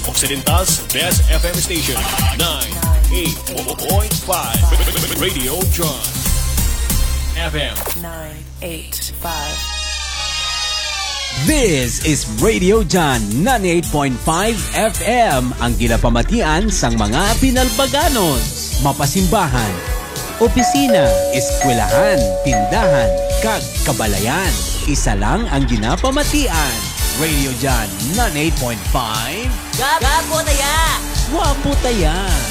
Occidental's Best FM Station, 98.5 Radio John FM 985. This is Radio John 98.5 FM, ang ginapamatian sang mga Pinalbaganos, mapasimbahan, opisina, eskwelahan, tindahan, kag kabalayan. Isa lang ang ginapamatian. Radio John 98.5. Gapo taya! Wapo taya!